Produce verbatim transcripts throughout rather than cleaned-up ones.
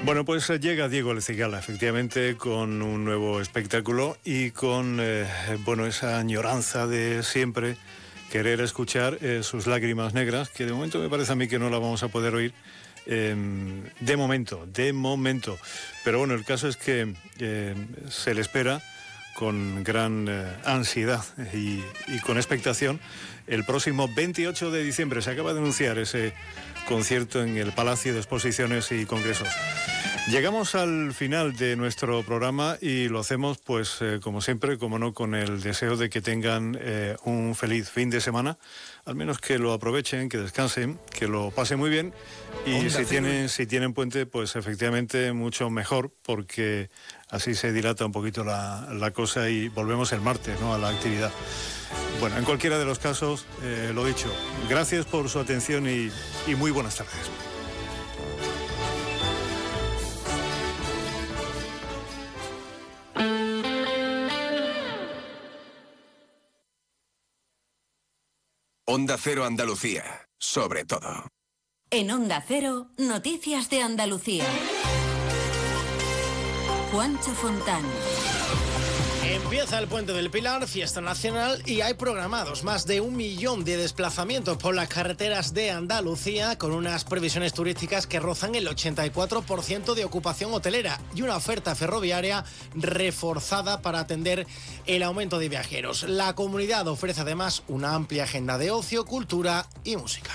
Bueno, pues llega Diego El Cigala, efectivamente, con un nuevo espectáculo y con, eh, bueno, esa añoranza de siempre querer escuchar eh, sus lágrimas negras, que de momento me parece a mí que no la vamos a poder oír, eh, de momento, de momento. Pero bueno, el caso es que eh, se le espera con gran eh, ansiedad y, y con expectación el próximo veintiocho de diciembre. Se acaba de anunciar ese concierto en el Palacio de Exposiciones y Congresos. Llegamos al final de nuestro programa y lo hacemos, pues, eh, como siempre, como no, con el deseo de que tengan eh, un feliz fin de semana, al menos que lo aprovechen, que descansen, que lo pasen muy bien y si tienen, si tienen puente, pues efectivamente mucho mejor, porque así se dilata un poquito la, la cosa y volvemos el martes, ¿no?, a la actividad. Bueno, en cualquiera de los casos, eh, lo dicho, gracias por su atención y, y muy buenas tardes. Onda Cero Andalucía, sobre todo. En Onda Cero, noticias de Andalucía. Juancho Fontán. Empieza el Puente del Pilar, fiesta nacional, y hay programados más de un millón de desplazamientos por las carreteras de Andalucía, con unas previsiones turísticas que rozan el ochenta y cuatro por ciento de ocupación hotelera y una oferta ferroviaria reforzada para atender el aumento de viajeros. La comunidad ofrece además una amplia agenda de ocio, cultura y música.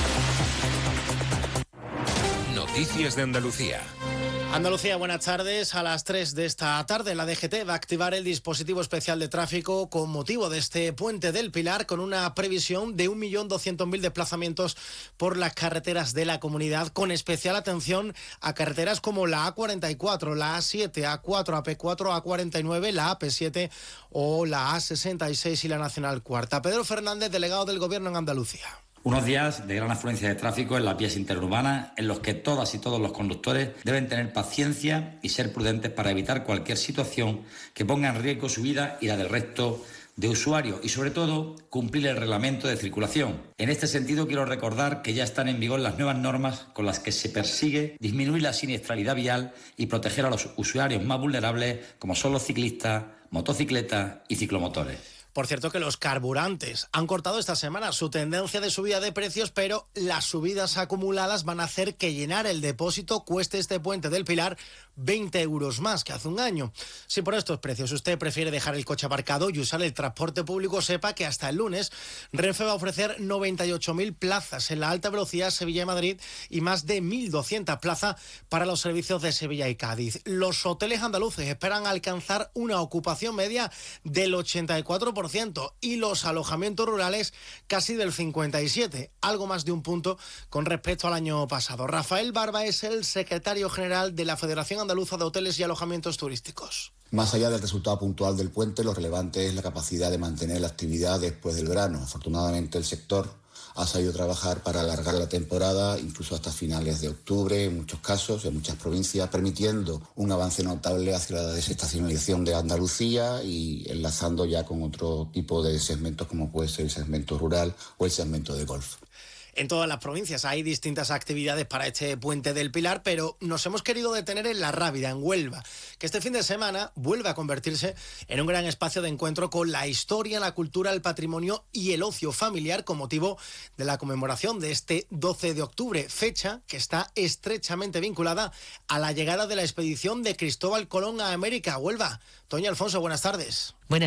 Noticias de Andalucía. Andalucía, buenas tardes. A las tres de esta tarde la D G T va a activar el dispositivo especial de tráfico con motivo de este Puente del Pilar, con una previsión de un millón doscientos mil desplazamientos por las carreteras de la comunidad, con especial atención a carreteras como la A cuarenta y cuatro, la A siete, A cuatro, A P cuatro, A cuarenta y nueve, la A P siete o la A sesenta y seis y la Nacional Cuarta. Pedro Fernández, delegado del Gobierno en Andalucía. Unos días de gran afluencia de tráfico en las vías interurbanas, en los que todas y todos los conductores deben tener paciencia y ser prudentes para evitar cualquier situación que ponga en riesgo su vida y la del resto de usuarios y, sobre todo, cumplir el reglamento de circulación. En este sentido, quiero recordar que ya están en vigor las nuevas normas con las que se persigue disminuir la siniestralidad vial y proteger a los usuarios más vulnerables, como son los ciclistas, motocicletas y ciclomotores. Por cierto, que los carburantes han cortado esta semana su tendencia de subida de precios, pero las subidas acumuladas van a hacer que llenar el depósito cueste este Puente del Pilar veinte euros más que hace un año. Si por estos precios usted prefiere dejar el coche aparcado y usar el transporte público, sepa que hasta el lunes Renfe va a ofrecer noventa y ocho mil plazas en la alta velocidad Sevilla y Madrid y más de mil doscientas plazas para los servicios de Sevilla y Cádiz. Los hoteles andaluces esperan alcanzar una ocupación media del ochenta y cuatro por ciento y los alojamientos rurales casi del cincuenta y siete por ciento, algo más de un punto con respecto al año pasado. Rafael Barba es el secretario general de la Federación Andaluza de Hoteles y Alojamientos Turísticos. Más allá del resultado puntual del puente, lo relevante es la capacidad de mantener la actividad después del verano. Afortunadamente, el sector ha sabido trabajar para alargar la temporada, incluso hasta finales de octubre, en muchos casos, en muchas provincias, permitiendo un avance notable hacia la desestacionalización de Andalucía y enlazando ya con otro tipo de segmentos, como puede ser el segmento rural o el segmento de golf. En todas las provincias hay distintas actividades para este Puente del Pilar, pero nos hemos querido detener en La Rábida, en Huelva, que este fin de semana vuelve a convertirse en un gran espacio de encuentro con la historia, la cultura, el patrimonio y el ocio familiar, con motivo de la conmemoración de este doce de octubre, fecha que está estrechamente vinculada a la llegada de la expedición de Cristóbal Colón a América. Huelva. Toña Alfonso, buenas tardes. Buenas